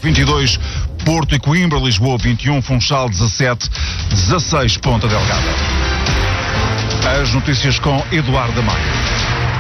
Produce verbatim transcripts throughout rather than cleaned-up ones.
vinte e dois, Porto e Coimbra, Lisboa vinte e um, Funchal dezassete, dezasseis, Ponta Delgada. As notícias com Eduardo Maia.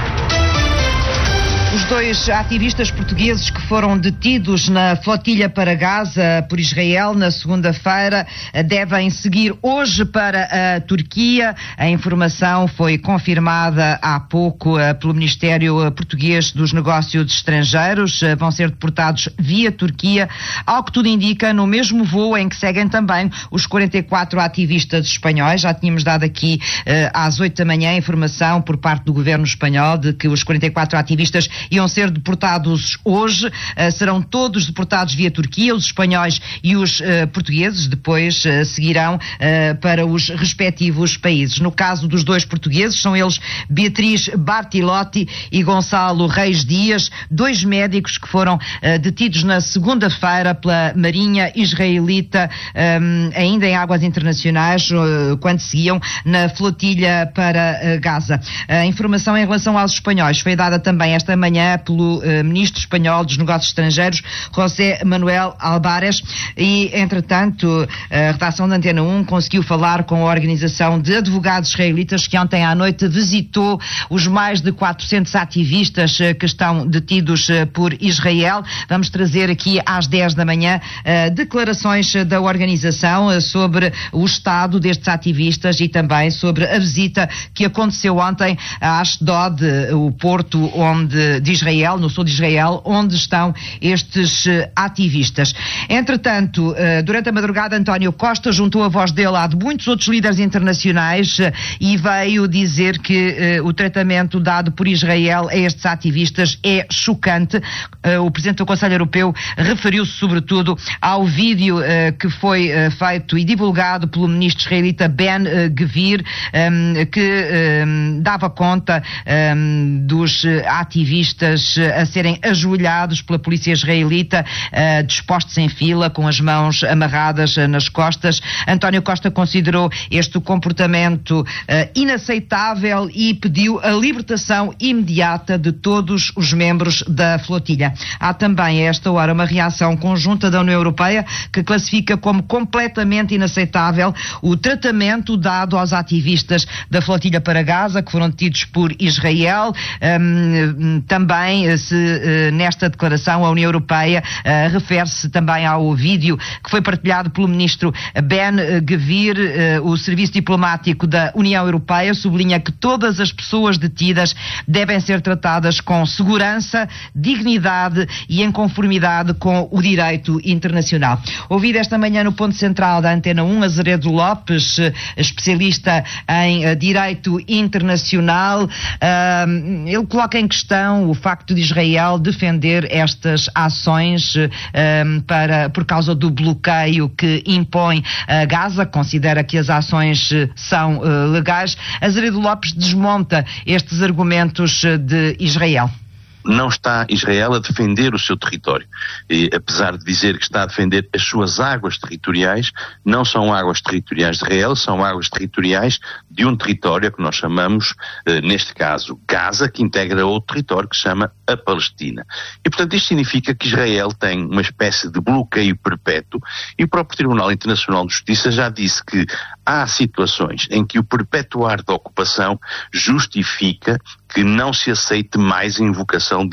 Os dois ativistas portugueses que foram detidos na flotilha para Gaza por Israel na segunda-feira devem seguir hoje para a Turquia. A informação foi confirmada há pouco pelo Ministério Português dos Negócios Estrangeiros. Vão ser deportados via Turquia, ao que tudo indica, no mesmo voo em que seguem também os quarenta e quatro ativistas espanhóis. Já tínhamos dado aqui às oito da manhã a informação por parte do governo espanhol de que os quarenta e quatro ativistas iam ser deportados hoje, uh, serão todos deportados via Turquia, os espanhóis e os uh, portugueses, depois uh, seguirão uh, para os respectivos países. No caso dos dois portugueses, são eles Beatriz Bartilotti e Gonçalo Reis Dias, dois médicos que foram uh, detidos na segunda-feira pela Marinha Israelita, um, ainda em águas internacionais, uh, quando seguiam na flotilha para uh, Gaza. A informação em relação aos espanhóis foi dada também esta manhã pelo uh, ministro espanhol dos Negócios Estrangeiros, José Manuel Albares, e, entretanto, a redação da Antena um conseguiu falar com a organização de advogados israelitas que ontem à noite visitou os mais de quatrocentos ativistas uh, que estão detidos uh, por Israel. Vamos trazer aqui às dez da manhã uh, declarações da organização uh, sobre o estado destes ativistas e também sobre a visita que aconteceu ontem a Ashdod, o porto onde de Israel, no sul de Israel, onde estão estes uh, ativistas. Entretanto, uh, durante a madrugada, António Costa juntou a voz dele à de muitos outros líderes internacionais uh, e veio dizer que uh, o tratamento dado por Israel a estes ativistas é chocante. Uh, o Presidente do Conselho Europeu referiu-se sobretudo ao vídeo uh, que foi uh, feito e divulgado pelo ministro israelita Ben uh, Gvir, um, que um, dava conta um, dos uh, ativistas a serem ajoelhados pela polícia israelita, uh, dispostos em fila, com as mãos amarradas uh, nas costas. António Costa considerou este comportamento uh, inaceitável e pediu a libertação imediata de todos os membros da flotilha. Há também a esta hora uma reação conjunta da União Europeia que classifica como completamente inaceitável o tratamento dado aos ativistas da flotilha para Gaza, que foram detidos por Israel. Um, Também, se nesta declaração a União Europeia uh, refere-se também ao vídeo que foi partilhado pelo ministro Ben Gvir. Uh, o Serviço Diplomático da União Europeia sublinha que todas as pessoas detidas devem ser tratadas com segurança, dignidade e em conformidade com o direito internacional. Ouvido esta manhã no ponto central da Antena um, Azeredo Lopes, especialista em uh, direito internacional, uh, ele coloca em questão o facto de Israel defender estas ações um, para, por causa do bloqueio que impõe a Gaza, considera que as ações são uh, legais. Azeredo Lopes desmonta estes argumentos de Israel. Não está Israel a defender o seu território. E, apesar de dizer que está a defender as suas águas territoriais, não são águas territoriais de Israel, são águas territoriais de um território que nós chamamos, eh, neste caso, Gaza, que integra outro território que se chama a Palestina. E, portanto, isto significa que Israel tem uma espécie de bloqueio perpétuo e o próprio Tribunal Internacional de Justiça já disse que há situações em que o perpetuar da ocupação justifica que não se aceite mais a invocação de